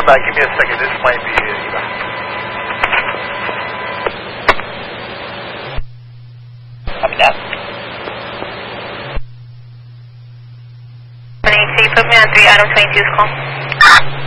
stand by. Give me a second. This might be it. Copy that. So you put me on 3 Adam 22's call.